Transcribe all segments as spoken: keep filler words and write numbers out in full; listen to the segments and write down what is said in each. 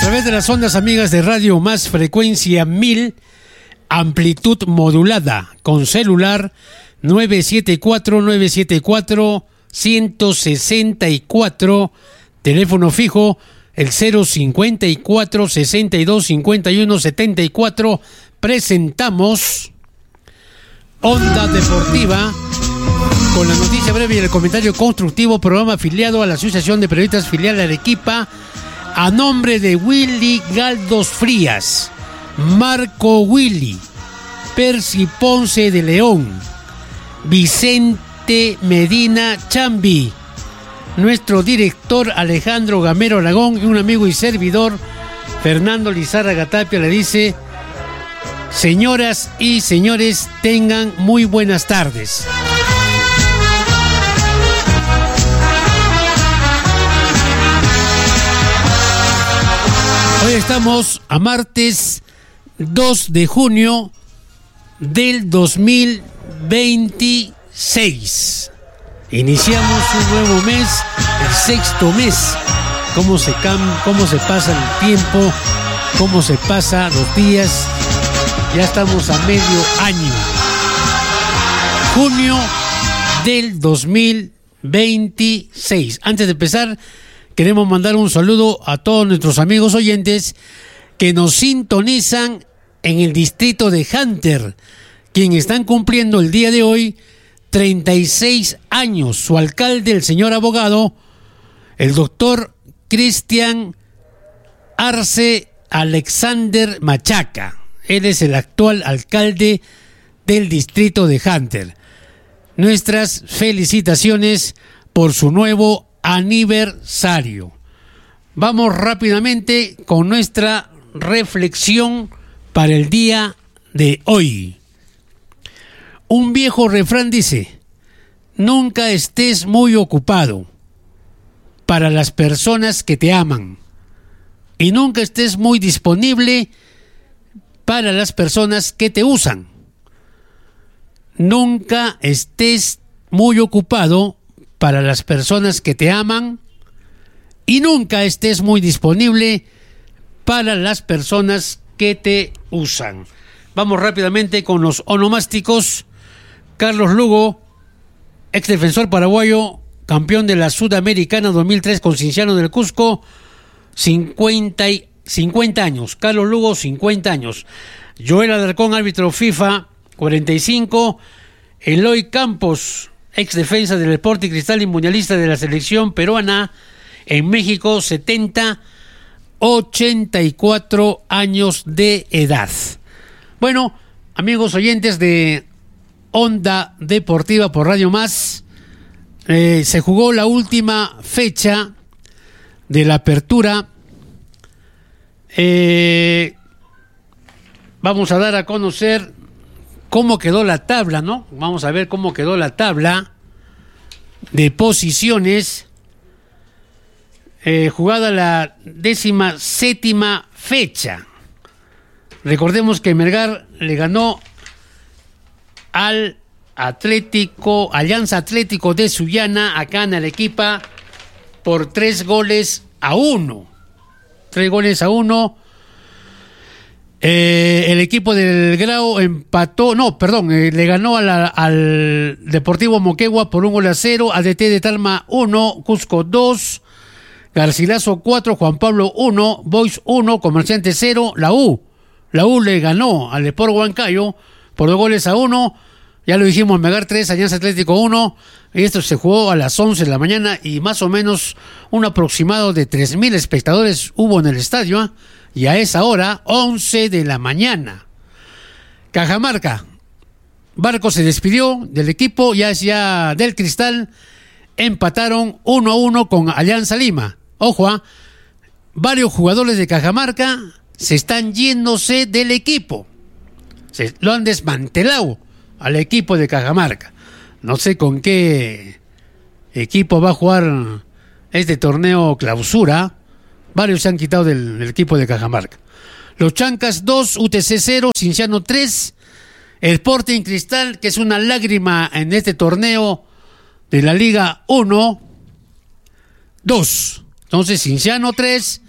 través de las ondas amigas de Radio Más, frecuencia mil, amplitud modulada, con celular nueve siete cuatro, nueve siete cuatro, uno seis cuatro, teléfono fijo el cero cincuenta y cuatro, sesenta y dos, cincuenta y uno, setenta y cuatro. Presentamos Onda Deportiva con la noticia breve y el comentario constructivo, programa afiliado a la Asociación de Periodistas Filial de Arequipa, a nombre de Willy Galdos Frías, Marco Willy, Percy Ponce de León, Vicente Medina Chambi, nuestro director Alejandro Gamero Aragón y un amigo y servidor Fernando Lizárraga Tapia le dice: señoras y señores, tengan muy buenas tardes. Hoy estamos a martes dos de junio del dos mil veintiséis. Iniciamos un nuevo mes, el sexto mes. Cómo se cam- cómo se pasa el tiempo, cómo se pasan los días. Ya estamos a medio año. Junio del dos mil veintiséis. Antes de empezar, queremos mandar un saludo a todos nuestros amigos oyentes que nos sintonizan en el distrito de Hunter, quienes están cumpliendo el día de hoy treinta y seis años. Su alcalde, el señor abogado, el doctor Cristian Arce Alexander Machaca. Él es el actual alcalde del distrito de Hunter. Nuestras felicitaciones por su nuevo aniversario. Vamos rápidamente con nuestra reflexión para el día de hoy. Un viejo refrán dice: nunca estés muy ocupado para las personas que te aman y nunca estés muy disponible para las personas que te usan. Nunca estés muy ocupado para las personas que te aman y nunca estés muy disponible para las personas que te usan. Vamos rápidamente con los onomásticos. Carlos Lugo, ex defensor paraguayo, campeón de la Sudamericana dos mil tres con Cienciano del Cusco, cincuenta, cincuenta años. Carlos Lugo, cincuenta años. Joel Alarcón, árbitro FIFA, cuarenta y cinco. Eloy Campos, ex defensa del Sporting Cristal y mundialista de la selección peruana en México, setenta, ochenta y cuatro años de edad. Bueno, amigos oyentes de Onda Deportiva por Radio Más, eh, se jugó la última fecha de la apertura. Eh, vamos a dar a conocer cómo quedó la tabla, ¿no? Vamos a ver cómo quedó la tabla de posiciones. Eh, jugada la décima séptima fecha. Recordemos que Melgar le ganó al Atlético, Alianza Atlético de Sullana, acá en Arequipa, por tres goles a uno. Tres goles a uno. Eh, el equipo del Grau empató, no, perdón, eh, le ganó a la, al Deportivo Moquegua por un gol a cero, A D T de Talma uno, Cusco dos, Garcilaso cuatro, Juan Pablo uno, Boys uno, Comerciante cero, la U. La U le ganó al Sport Huancayo por dos goles a uno. Ya lo dijimos, Melgar tres, Alianza Atlético uno. Y esto se jugó a las once de la mañana y más o menos un aproximado de tres mil espectadores hubo en el estadio. ¿eh? Y a esa hora, once de la mañana. Cajamarca. Barco se despidió del equipo, ya es ya del Cristal. Empataron uno a uno con Alianza Lima. Ojo, ¿eh? varios jugadores de Cajamarca se están yéndose del equipo. Se lo han desmantelado al equipo de Cajamarca. No sé con qué equipo va a jugar este torneo clausura. Varios se han quitado del, del equipo de Cajamarca. Los Chancas dos, U T C cero, Cienciano tres. El Sporting Cristal, que es una lágrima en este torneo de la Liga uno, dos. Entonces, Cienciano tres,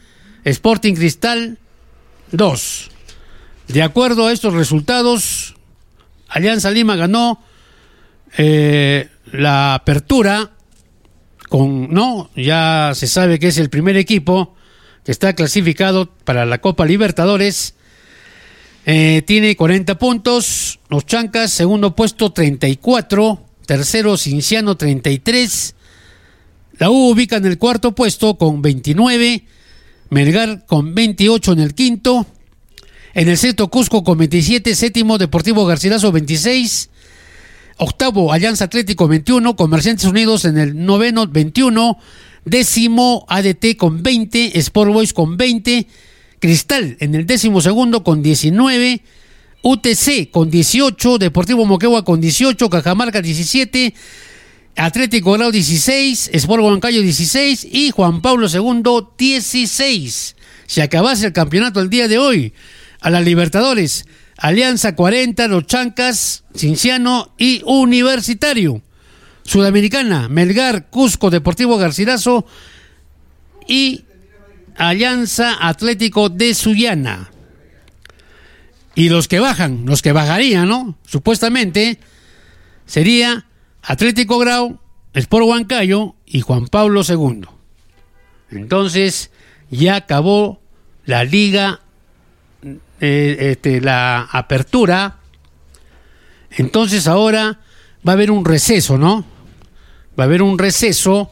Sporting Cristal dos. De acuerdo a estos resultados, Alianza Lima ganó eh, la apertura con, no, ya se sabe que es el primer equipo que está clasificado para la Copa Libertadores. Eh, tiene cuarenta puntos, los Chancas, segundo puesto treinta y cuatro, tercero Cinciano treinta y tres, la U ubica en el cuarto puesto con veintinueve, Melgar con veintiocho en el quinto, en el sexto Cusco con veintisiete, séptimo Deportivo Garcilaso veintiséis, octavo Alianza Atlético veintiuno, Comerciantes Unidos en el noveno veintiuno, décimo A D T con veinte, Sport Boys con veinte, Cristal en el décimo segundo con diecinueve, U T C con dieciocho, Deportivo Moquegua con dieciocho, Cajamarca diecisiete, Atlético Grau dieciséis, Sport Huancayo dieciséis y Juan Pablo segundo dieciséis. Si acabase el campeonato el día de hoy, a la Libertadores, Alianza cuarenta, Los Chancas, Cinciano y Universitario. Sudamericana, Melgar, Cusco, Deportivo Garcilaso y Alianza Atlético de Sullana. Y los que bajan, los que bajarían, ¿no? Supuestamente, sería Atlético Grau, Sport Huancayo y Juan Pablo segundo. Entonces, ya acabó la liga, eh, este, la apertura. Entonces ahora va a haber un receso, ¿no? Va a haber un receso,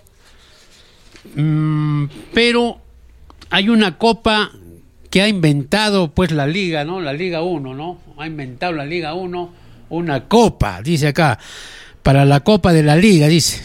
mmm, pero hay una copa que ha inventado pues la Liga, ¿no? La Liga uno, ¿no? Ha inventado la Liga uno una copa, dice acá, para la Copa de la Liga, dice.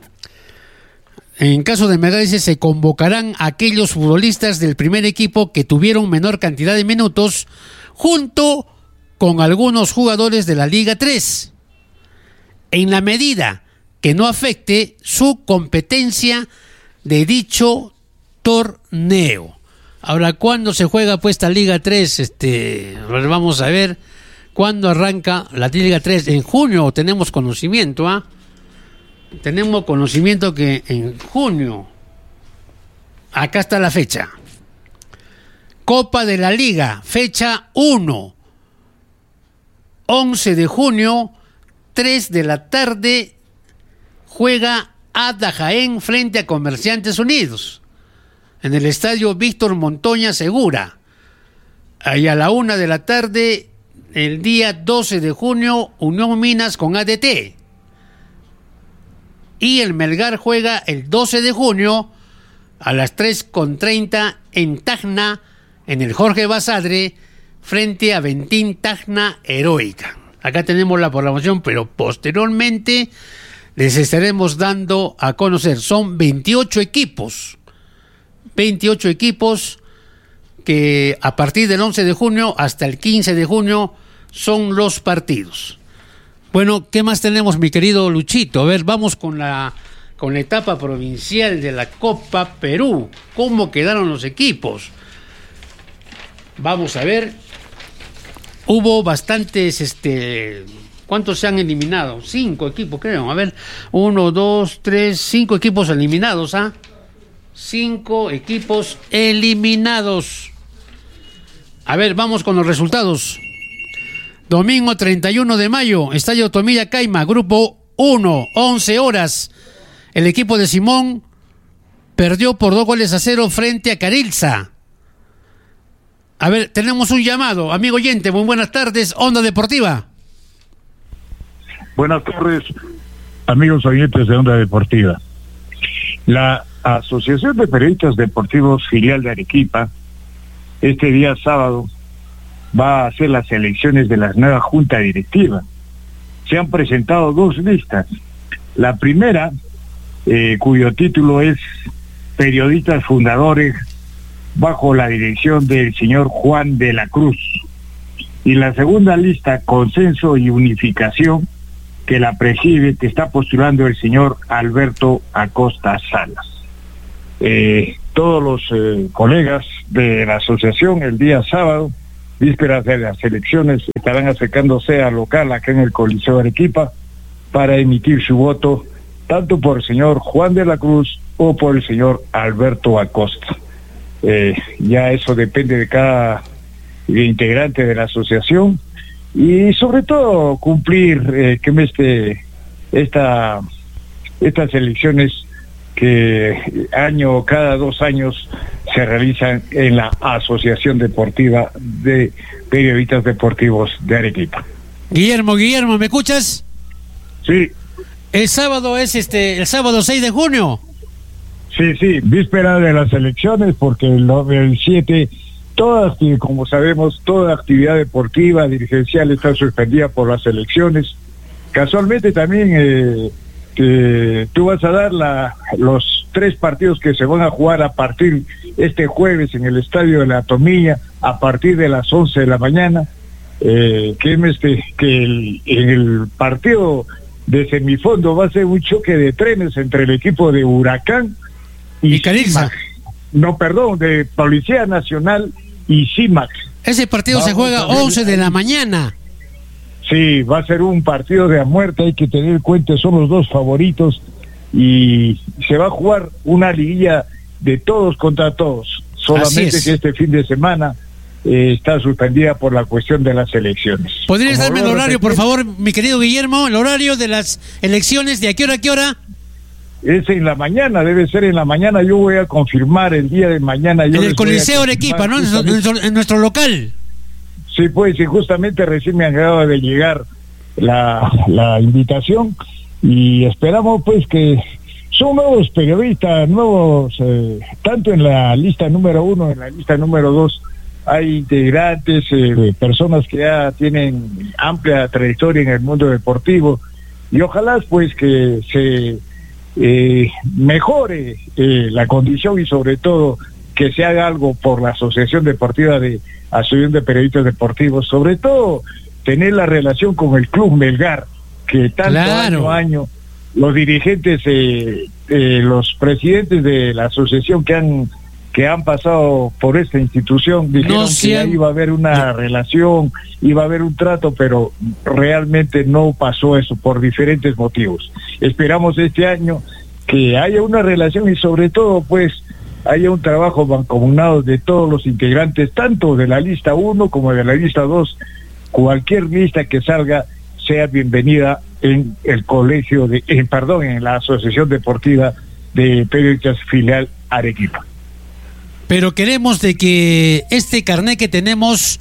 En caso de Melgar, dice, se convocarán a aquellos futbolistas del primer equipo que tuvieron menor cantidad de minutos, junto con algunos jugadores de la Liga tres, en la medida que no afecte su competencia de dicho torneo. Ahora, ¿cuándo se juega pues esta Liga tres? Este, vamos a ver cuándo arranca la Liga tres. En junio tenemos conocimiento, ¿ah? ¿eh? Tenemos conocimiento que en junio, acá está la fecha. Copa de la Liga, fecha uno, once de junio, tres de la tarde, juega Ada Jaén frente a Comerciantes Unidos en el estadio Víctor Montoña Segura. Ahí a la una de la tarde, el día doce de junio, Unión Minas con A D T. Y el Melgar juega el doce de junio a las tres con treinta en Tacna, en el Jorge Basadre, frente a Ventín Tacna Heroica. Acá tenemos la programación, pero posteriormente les estaremos dando a conocer. Son veintiocho equipos. veintiocho equipos que a partir del once de junio hasta el quince de junio son los partidos. Bueno, ¿qué más tenemos, mi querido Luchito? A ver, vamos con la con la etapa provincial de la Copa Perú. ¿Cómo quedaron los equipos? Vamos a ver. Hubo bastantes, este, ¿cuántos se han eliminado? Cinco equipos, creo. A ver, uno, dos, tres, cinco equipos eliminados, ¿ah? Cinco equipos eliminados. A ver, vamos con los resultados. Domingo treinta y uno de mayo, Estadio Tomilla Caima, Grupo uno, once horas. El equipo de Simón perdió por dos goles a cero frente a Carilza. A ver, tenemos un llamado. Amigo oyente, muy buenas tardes, Onda Deportiva. Buenas tardes, amigos oyentes de Onda Deportiva. La Asociación de Periodistas Deportivos Filial de Arequipa, este día sábado, va a hacer las elecciones de la nueva junta directiva. Se han presentado dos listas. La primera, eh, cuyo título es Periodistas Fundadores, bajo la dirección del señor Juan de la Cruz. Y la segunda lista, Consenso y Unificación, que la preside, que está postulando el señor Alberto Acosta Salas. Eh, todos los eh, colegas de la asociación el día sábado, vísperas de las elecciones, estarán acercándose al local acá en el Coliseo de Arequipa para emitir su voto, tanto por el señor Juan de la Cruz o por el señor Alberto Acosta. eh, ya eso depende de cada integrante de la asociación, y sobre todo cumplir eh, que este esta estas elecciones que año cada dos años se realizan en la Asociación Deportiva de Periodistas Deportivos de Arequipa. Guillermo, Guillermo, ¿me escuchas? Sí. El sábado es este, el sábado seis de junio. Sí, sí, víspera de las elecciones, porque el, el siete, todas, como sabemos, toda actividad deportiva, dirigencial está suspendida por las elecciones. Casualmente también eh, que tú vas a dar la, los tres partidos que se van a jugar a partir este jueves en el Estadio de la Tomilla, a partir de las once de la mañana, eh, que, este, que el, el partido de semifondo va a ser un choque de trenes entre el equipo de Huracán y, y Cariza. No, perdón, de Policía Nacional y CIMAC. Ese partido Vamos se juega once de la mañana. Sí, va a ser un partido de a muerte, hay que tener en cuenta, son los dos favoritos, y se va a jugar una liguilla de todos contra todos, solamente que este fin de semana eh, está suspendida por la cuestión de las elecciones. ¿Podrías darme el horario, por favor, mi querido Guillermo, el horario de las elecciones, de a qué hora a qué hora? Es en la mañana, debe ser en la mañana, yo voy a confirmar el día de mañana. Yo en el Coliseo Arequipa, ¿no? En nuestro, en nuestro local. Sí, pues, y justamente recién me acaba de llegar la, la invitación, y esperamos pues que son nuevos periodistas, nuevos, eh, tanto en la lista número uno, en la lista número dos, hay integrantes, eh, personas que ya tienen amplia trayectoria en el mundo deportivo, y ojalá pues que se eh, mejore eh, la condición, y sobre todo que se haga algo por la Asociación Deportiva de Asociación de Periodistas Deportivos, sobre todo tener la relación con el Club Melgar, que tanto claro. año a año los dirigentes, eh, eh, los presidentes de la asociación que han que han pasado por esta institución dijeron no, que ya iba a haber una relación, iba a haber un trato, pero realmente no pasó eso por diferentes motivos. Esperamos este año que haya una relación, y sobre todo pues haya un trabajo mancomunado de todos los integrantes, tanto de la lista uno como de la lista dos. Cualquier lista que salga sea bienvenida en el colegio de, eh, perdón, en la Asociación Deportiva de Periodistas Filial Arequipa. Pero queremos de que este carnet que tenemos,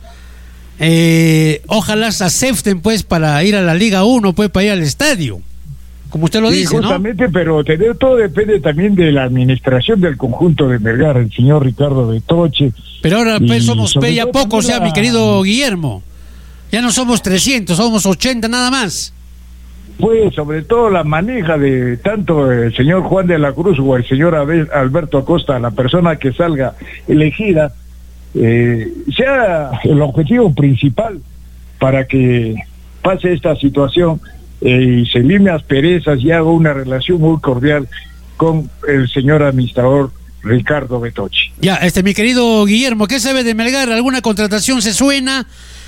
eh, ojalá se acepten pues para ir a la Liga uno, pues para ir al estadio, como usted lo sí, dice, justamente, ¿no? Pero tener, todo depende también de la administración del conjunto de Melgar, el señor Ricardo Betoche. Pero ahora pues somos pe ya pocos ya, la... mi querido Guillermo. Ya no somos trescientos, somos ochenta nada más. Pues sobre todo la maneja de tanto el señor Juan de la Cruz o el señor Alberto Acosta, la persona que salga elegida, eh, sea el objetivo principal para que pase esta situación eh, y se elimine asperezas y haga una relación muy cordial con el señor administrador Ricardo Betoche. Ya, este mi querido Guillermo, ¿qué sabe de Melgar? ¿Alguna contratación se suena?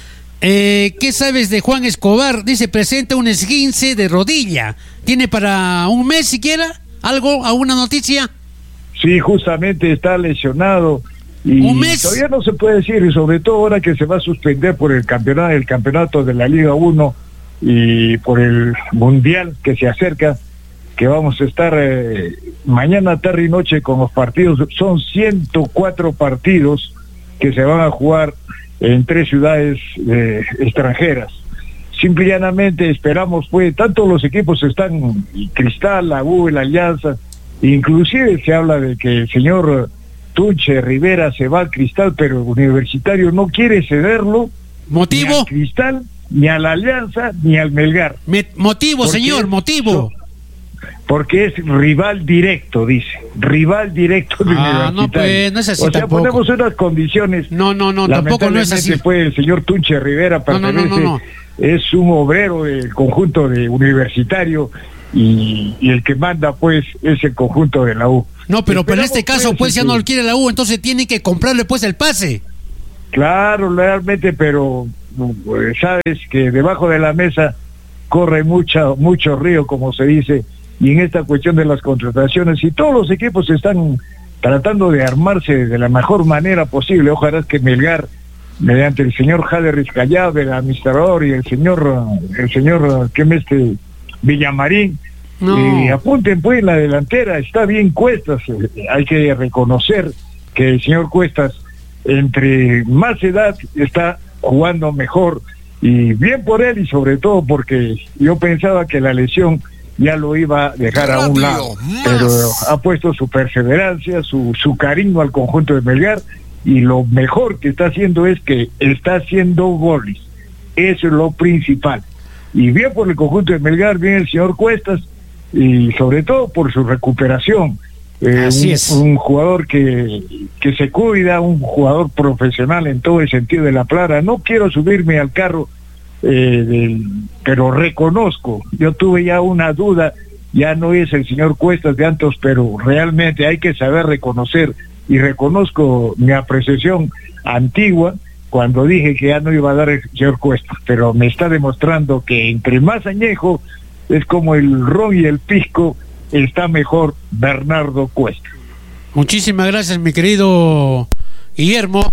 Eh, ¿Qué sabes de Juan Escobar? Dice, presenta un esguince de rodilla. ¿Tiene para un mes siquiera? ¿Algo? ¿Alguna noticia? Sí, justamente está lesionado. Y ¿Un mes? Todavía no se puede decir, y sobre todo ahora que se va a suspender por el campeonato, el campeonato de la Liga uno y por el Mundial que se acerca, que vamos a estar eh, mañana, tarde y noche con los partidos. Son ciento cuatro partidos que se van a jugar en tres ciudades eh, extranjeras. Simple y llanamente esperamos, pues, tanto los equipos están, Cristal, la U, la Alianza, inclusive se habla de que el señor Tunche Rivera se va al Cristal, pero el Universitario no quiere cederlo. ¿Motivo? Ni al Cristal, ni a la Alianza, ni al Melgar. Me, motivo, señor, motivo. Porque es rival directo, dice, rival directo de ah, no, pues, no es así. O sea, tampoco. ponemos unas condiciones. No, no, no, tampoco no es así. Pues el señor Tunche Rivera pertenece, no, no, no, no, no. es un obrero del conjunto de Universitario, y, y el que manda pues es el conjunto de la U. No, pero, pero en este caso pues, pues ya sí. no lo quiere la U, entonces tiene que comprarle pues el pase. Claro, realmente, pero pues, sabes que debajo de la mesa corre mucha, mucho río, como se dice, y en esta cuestión de las contrataciones, y todos los equipos están tratando de armarse de la mejor manera posible. Ojalá que Melgar, mediante el señor Jader Rizcayave, el administrador, y el señor, el señor, ¿qué me este? Villamarín, no. Y apunten pues en la delantera. Está bien Cuestas, eh, hay que reconocer que el señor Cuestas, entre más edad, está jugando mejor, y bien por él, y sobre todo porque yo pensaba que la lesión ya lo iba a dejar a un lado, pero ha puesto su perseverancia, su, su cariño al conjunto de Melgar, y lo mejor que está haciendo es que está haciendo goles. Eso es lo principal, y bien por el conjunto de Melgar, bien el señor Cuestas, y sobre todo por su recuperación. Eh, Así un, es. un jugador que, que se cuida, un jugador profesional en todo el sentido de la palabra. No quiero subirme al carro, eh, del, pero reconozco, yo tuve ya una duda, ya no es el señor Cuestas de antes, pero realmente hay que saber reconocer, y reconozco mi apreciación antigua cuando dije que ya no iba a dar el señor Cuestas, pero me está demostrando que entre más añejo, es como el ron y el pisco, está mejor Bernardo Cuesta. Muchísimas gracias, mi querido Guillermo.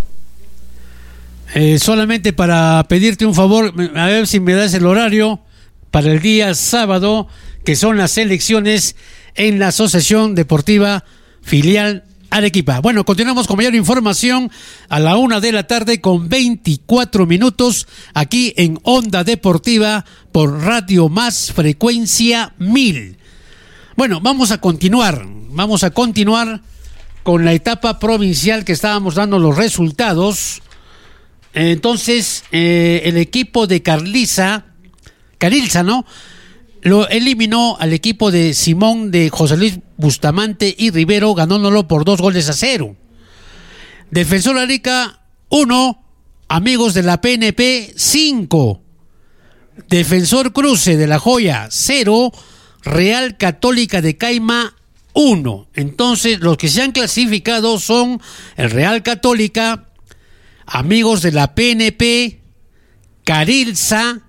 Eh, solamente para pedirte un favor, a ver si me das el horario para el día sábado, que son las elecciones en la Asociación Deportiva Filial Arequipa. Bueno, continuamos con mayor información a la una de la tarde con veinticuatro minutos aquí en Onda Deportiva por Radio Más Frecuencia mil. Bueno, vamos a continuar, vamos a continuar con la etapa provincial que estábamos dando los resultados. Entonces, eh, el equipo de Carliza, Carilza, ¿no? Lo eliminó al equipo de Simón de José Luis Bustamante y Rivero, ganándolo por dos goles a cero. Defensor Arica, uno. Amigos de la P N P, cinco. Defensor Cruce de La Joya, cero. Real Católica de Caima, uno. Entonces, los que se han clasificado son el Real Católica, Amigos de la P N P, Carilza,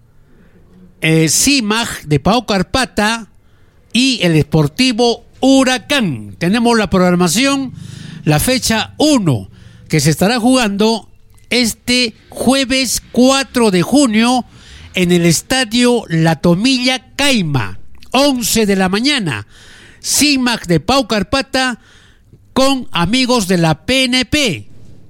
eh, CIMAG de Pau Carpata y el Sportivo Huracán. Tenemos la programación, la fecha uno, que se estará jugando este jueves cuatro de junio en el Estadio La Tomilla Caima, once de la mañana. CIMAG de Pau Carpata con Amigos de la P N P.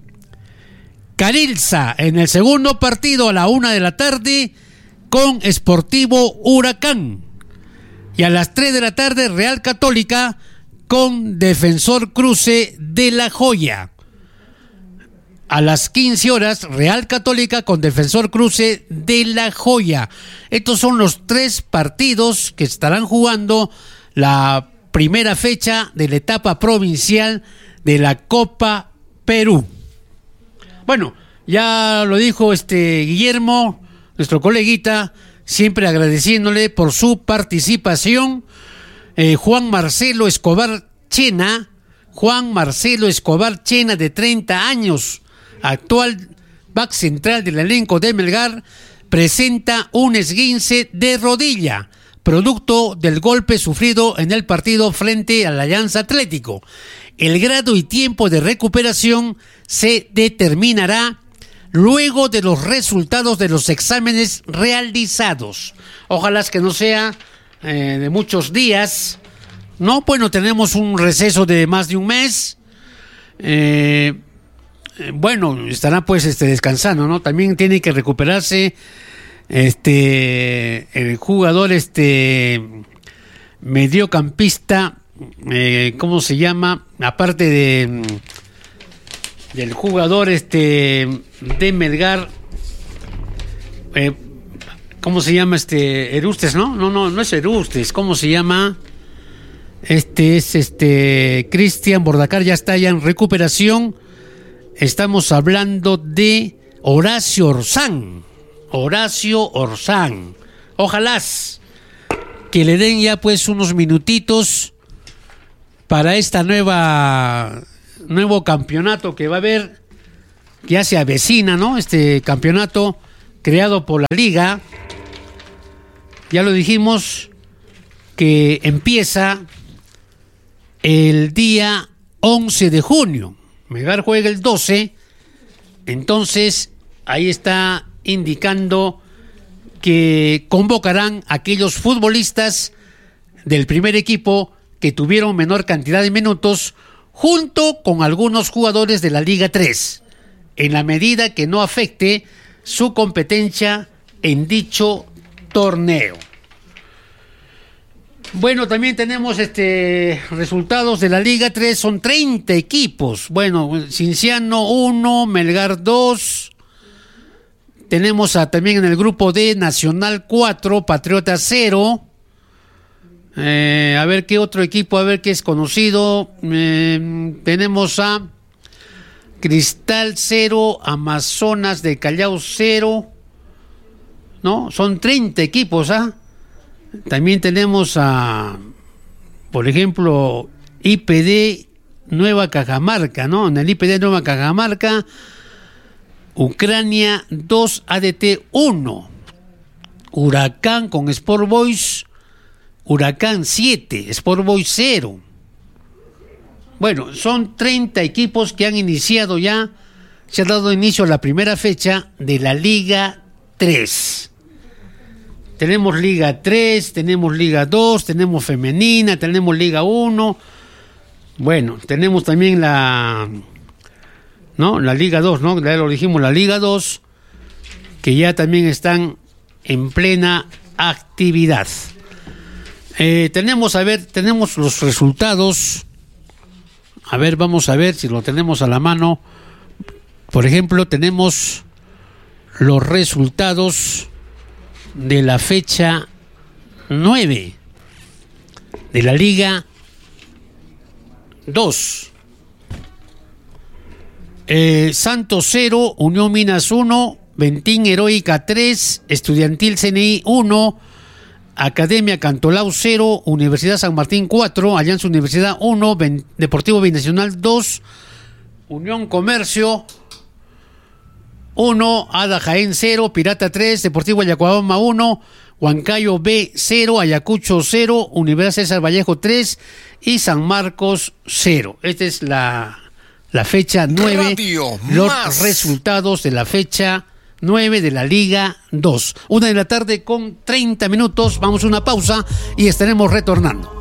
Carilza en el segundo partido a la una de la tarde con Sportivo Huracán. Y a las tres de la tarde Real Católica con Defensor Cruce de La Joya. A las quince horas Real Católica con Defensor Cruce de La Joya. Estos son los tres partidos que estarán jugando la primera fecha de la etapa provincial de la Copa Perú. Bueno, ya lo dijo este Guillermo, nuestro coleguita, siempre agradeciéndole por su participación. Eh, Juan Marcelo Escobar Chena, Juan Marcelo Escobar Chena, de treinta años, actual back central del elenco de Melgar, presenta un esguince de rodilla, producto del golpe sufrido en el partido frente a la Alianza Atlético. El grado y tiempo de recuperación se determinará luego de los resultados de los exámenes realizados. Ojalá que no sea eh, de muchos días. No, bueno, tenemos un receso de más de un mes. Eh, eh, bueno, estará pues este descansando, ¿no? También tiene que recuperarse este el jugador este mediocampista, eh, ¿cómo se llama? Aparte de del jugador este de Melgar, eh, ¿cómo se llama este? Erustes, ¿no? No, no, no es Erustes, ¿cómo se llama? Este es este Cristian Bordacar, ya está ya en recuperación. Estamos hablando de Horacio Orzán. Horacio Orzán. Ojalá que le den ya pues unos minutitos para esta nueva nuevo campeonato que va a haber, ya se avecina, ¿no? Este campeonato creado por la liga, ya lo dijimos, que empieza el día once de junio. Melgar juega el doce. Entonces, ahí está indicando que convocarán a aquellos futbolistas del primer equipo que tuvieron menor cantidad de minutos, junto con algunos jugadores de la Liga tres, en la medida que no afecte su competencia en dicho torneo. Bueno, también tenemos este resultados de la Liga tres, son treinta equipos. Bueno, Cinciano uno, Melgar dos. Tenemos a, también en el grupo D, Nacional cuatro, Patriota cero. Eh, a ver qué otro equipo, a ver qué es conocido. Eh, tenemos a Cristal cero, Amazonas de Callao cero. ¿No? Son treinta equipos, ¿ah? También tenemos a, por ejemplo, I P D Nueva Cajamarca, ¿no? En el I P D Nueva Cajamarca, Ucrania dos, A D T uno, Huracán con Sport Boys, Huracán siete, Sport Boys cero. Bueno, son treinta equipos que han iniciado ya, se ha dado inicio a la primera fecha de la Liga tres. Tenemos Liga tres, tenemos Liga dos, tenemos Femenina, tenemos Liga uno. Bueno, tenemos también la, ¿no? La Liga dos, ¿no? Ya lo dijimos, la Liga dos, que ya también están en plena actividad. Eh, tenemos, a ver, tenemos los resultados. A ver, vamos a ver si lo tenemos a la mano. Por ejemplo, tenemos los resultados de la fecha nueve de la Liga dos. Eh, Santos cero, Unión Minas uno, Ventín Heroica tres, Estudiantil C N I uno, Academia Cantolao cero, Universidad San Martín cuatro, Alianza Universidad uno, ben, Deportivo Binacional dos, Unión Comercio uno, Ada Jaén cero, Pirata tres, Deportivo Ayacuabamba uno, Huancayo B cero, Ayacucho cero, Universidad César Vallejo tres y San Marcos cero. Esta es la, la fecha nueve, Radio los más. Resultados de la fecha nueve de la Liga dos. Una de la tarde con treinta minutos, vamos a una pausa y estaremos retornando.